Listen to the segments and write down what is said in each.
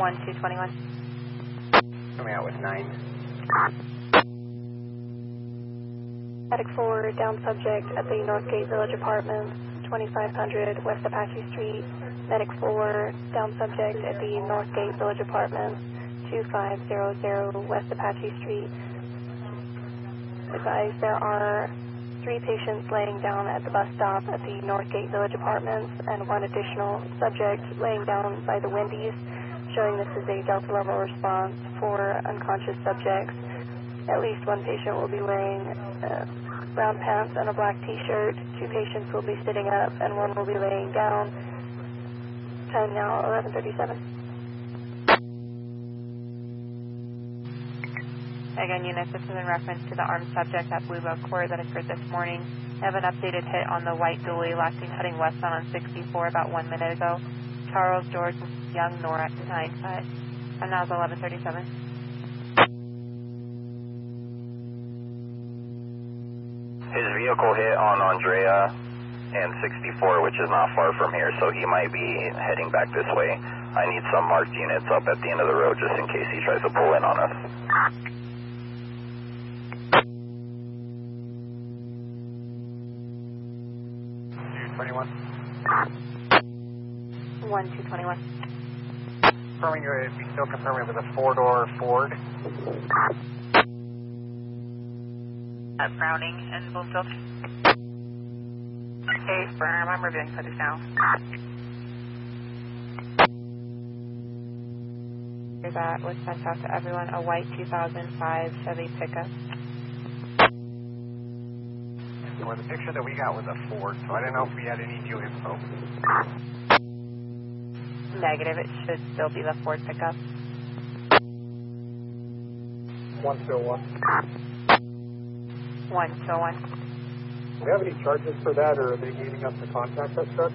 1221. Coming out with 9. Medic 4, down subject at the Northgate Village Apartments, 2500 West Apache Street. Medic 4, down subject at the Northgate Village Apartments, 2500 West Apache Street. Advise there are 3 patients laying down at the bus stop at the Northgate Village Apartments and 1 additional subject laying down by the Wendy's, showing this is a Delta level response for unconscious subjects. At least 1 patient will be wearing brown pants and a black t-shirt. 2 patients will be sitting up and 1 will be laying down. Time now 11:37. Again, units, this is in reference to the armed subject at Bluebell Court that occurred this morning. I have an updated hit on the white dually lasting heading westbound on 64 about 1 minute ago. Charles George Young North 95. And now it's 11:37. His vehicle hit on Andrea and 64, which is not far from here, so he might be heading back this way. I need some marked units up at the end of the road just in case he tries to pull in on us. 21. 1221. Confirming you, if you still confirming with a 4-door Ford. At Browning and Bullfield. Hey, firm, I'm reviewing footage now. That was sent out to everyone, a white 2005 Chevy pickup. Well, the picture that we got was a Ford, so I don't know if we had any new info. Negative, it should still be the Ford pickup. 101. 121. Do we have any charges for that, or are they needing us to contact that truck?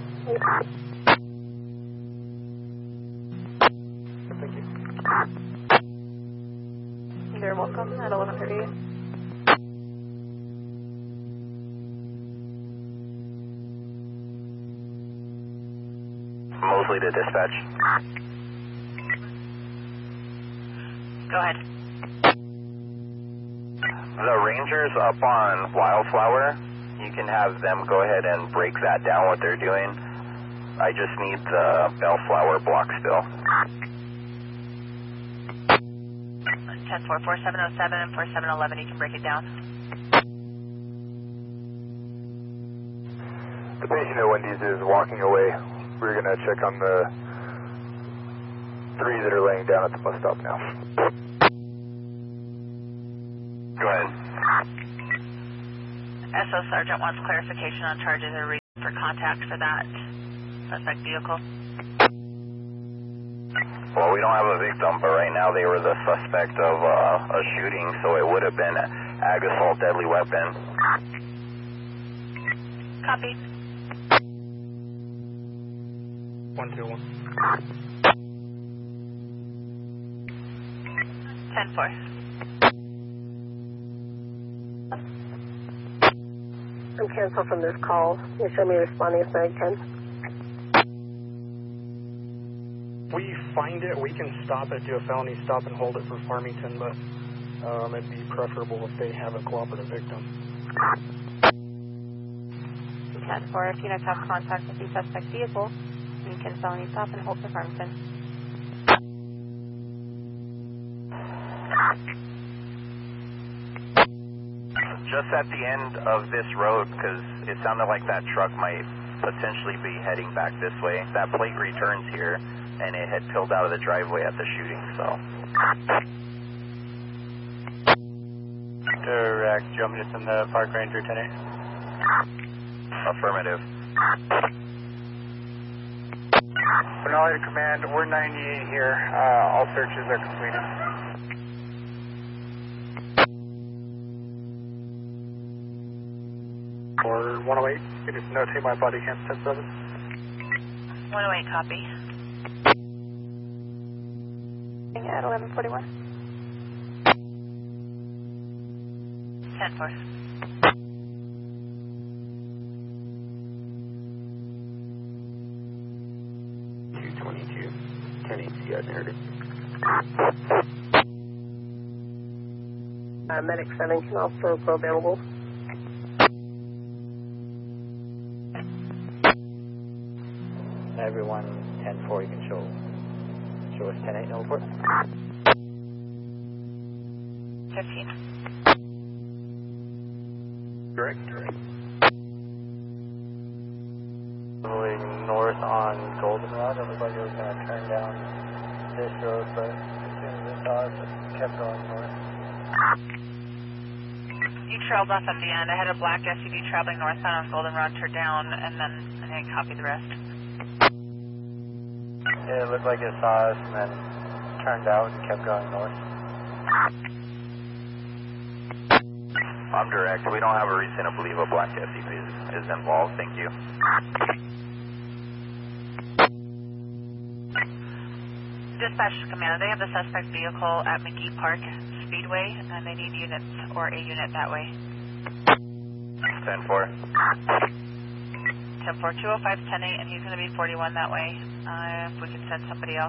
Thank you. You're welcome at 11:38. Mosley to dispatch. Go ahead. The Rangers up on Wildflower, you can have them go ahead and break that down, what they're doing. I just need the Bellflower block still. 10-4, 4707 and 4711, you can break it down. The patient at Wendy's is walking away. We're going to check on the 3 that are laying down at the bus stop now. Go ahead. SO Sergeant wants clarification on charges or reason for contact for that suspect vehicle. Well, we don't have a victim, but right now they were the suspect of a shooting, so it would have been ag assault, deadly weapon. Copy. 121. 10-4. I'm canceled from this call. You show me responding as Mag 10. We find it, we can stop it, do a felony stop and hold it for Farmington, but it'd be preferable if they have a cooperative victim. 10-4, if units have contact with the suspect vehicle, you can felony stop and hold for Farmington. Just at the end of this road, because it sounded like that truck might potentially be heading back this way. That plate returns here, and it had peeled out of the driveway at the shooting, so. Direct, do you want me to send the Park Ranger today? Affirmative. Finale to command, we're 98 here. All searches are completed. Or 108, you just notate my body cam 10-7. 108, copy. At 11:41. 10-4. $222, 10 HCI narrative. Medic 7 can also go available. Everyone, 10-4, you can show us 10-8, no report. 15. Correct. Moving north on Goldenrod, everybody was going to turn down this road, but as soon as they saw us, it kept going north. You trailed off at the end. I had a black SUV traveling northbound on Goldenrod, turned down, and then I didn't copy the rest. Yeah, it looked like it saw us and then turned out and kept going north. I'm direct. We don't have a reason to believe a black SUV is involved. Thank you. Dispatch to command. They have the suspect vehicle at McGee Park Speedway, and they need units or a unit that way. 10-4. 10-4, 205's 10-8, and he's going to be 41 that way. If we could send somebody else.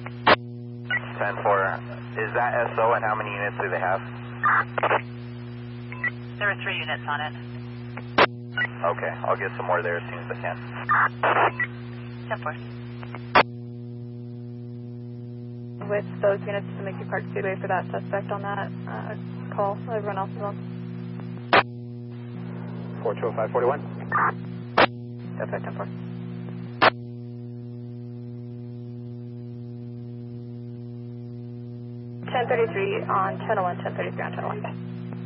10-4. Is that SO, and how many units do they have? There are 3 units on it. Okay, I'll get some more there as soon as I can. 10-4. With those units to McGee Park Speedway for that suspect on that call. Everyone else is on. 4205-41. Perfect, 10-4. 1033 on 1001, 1033 on 1001.